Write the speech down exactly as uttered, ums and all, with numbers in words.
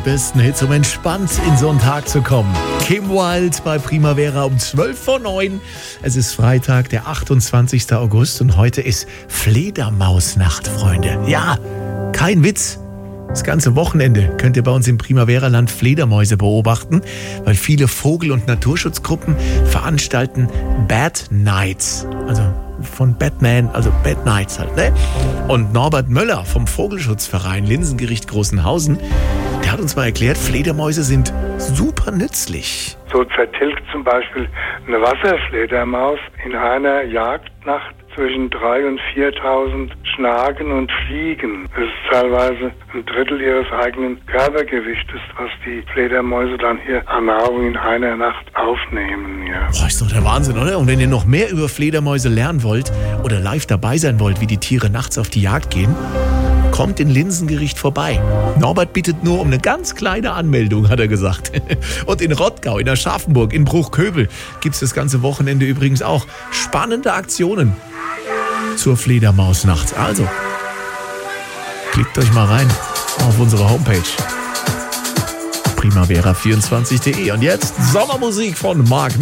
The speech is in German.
Besten Hits, um entspannt in so einen Tag zu kommen. Kim Wilde bei Primavera um zwölf vor neun. Es ist Freitag, der achtundzwanzigster August und heute ist Fledermausnacht, Freunde. Ja, kein Witz. Das ganze Wochenende könnt ihr bei uns im Primavera-Land Fledermäuse beobachten, weil viele Vogel- und Naturschutzgruppen veranstalten Bat Nights. Also von Batman, also Bat Nights halt, ne? Und Norbert Möller vom Vogelschutzverein Linsengericht Großenhausen, der hat uns mal erklärt, Fledermäuse sind super nützlich. So zertilgt zum Beispiel eine Wasserfledermaus in einer Jagdnacht zwischen dreitausend und viertausend Schnaken und Fliegen. Das ist teilweise ein Drittel ihres eigenen Körpergewichtes, was die Fledermäuse dann hier an Nahrung in einer Nacht aufnehmen. Ja. Boah, ist doch der Wahnsinn, oder? Und wenn ihr noch mehr über Fledermäuse lernen wollt oder live dabei sein wollt, wie die Tiere nachts auf die Jagd gehen, kommt in Linsengericht vorbei. Norbert bittet nur um eine ganz kleine Anmeldung, hat er gesagt. Und in Rottgau, in Aschaffenburg, in Bruchköbel gibt es das ganze Wochenende übrigens auch spannende Aktionen zur Fledermausnacht. Also, klickt euch mal rein auf unsere Homepage primavera vierundzwanzig punkt de. Und jetzt Sommermusik von Mark